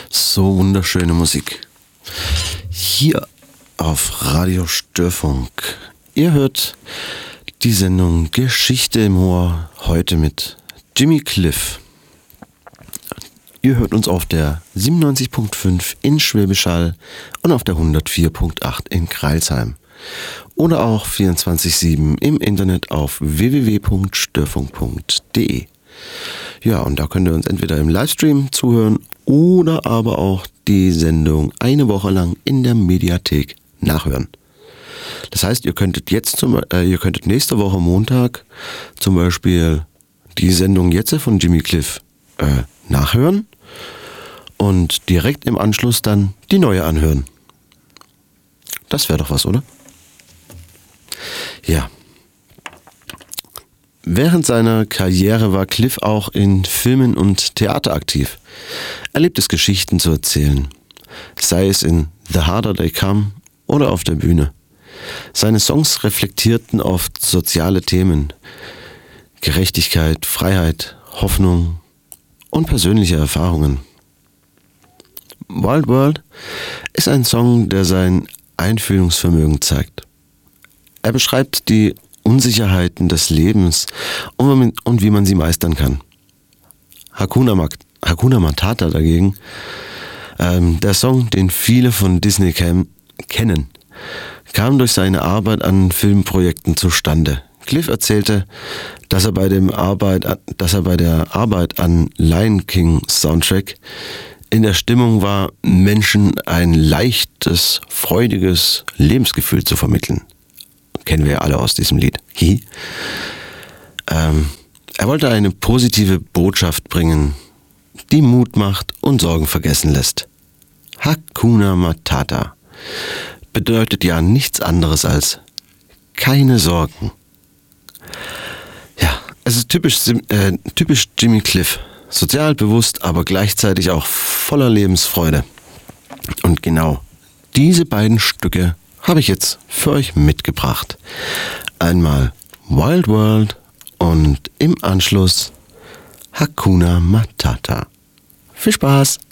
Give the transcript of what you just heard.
So wunderschöne Musik. Hier auf Radio Störfunk. Ihr hört die Sendung Geschichte im Ohr heute mit Jimmy Cliff. Ihr hört uns auf der 97.5 in Schwäbisch Hall und auf der 104.8 in Crailsheim. Oder auch 24/7 im Internet auf www.störfunk.de. Ja, und da könnt ihr uns entweder im Livestream zuhören oder aber auch die Sendung eine Woche lang in der Mediathek nachhören. Das heißt, ihr könntet nächste Woche Montag zum Beispiel die Sendung jetzt von Jimmy Cliff nachhören und direkt im Anschluss dann die neue anhören. Das wäre doch was, oder? Ja. Während seiner Karriere war Cliff auch in Filmen und Theater aktiv. Er liebt es, Geschichten zu erzählen, sei es in The Harder They Come oder auf der Bühne. Seine Songs reflektierten oft soziale Themen, Gerechtigkeit, Freiheit, Hoffnung und persönliche Erfahrungen. Wild World ist ein Song, der sein Einfühlungsvermögen zeigt. Er beschreibt die Unsicherheiten des Lebens und wie man sie meistern kann. Hakuna Matata dagegen, der Song, den viele von Disney kennen, kam durch seine Arbeit an Filmprojekten zustande. Cliff erzählte, dass er bei der Arbeit an Lion King Soundtrack in der Stimmung war, Menschen ein leichtes, freudiges Lebensgefühl zu vermitteln. Kennen wir ja alle aus diesem Lied. Er wollte eine positive Botschaft bringen, die Mut macht und Sorgen vergessen lässt. Hakuna Matata bedeutet ja nichts anderes als keine Sorgen. Ja, es ist typisch Jimmy Cliff. Sozial bewusst, aber gleichzeitig auch voller Lebensfreude. Und genau diese beiden Stücke habe ich jetzt für euch mitgebracht. Einmal Wild World und im Anschluss Hakuna Matata. Viel Spaß!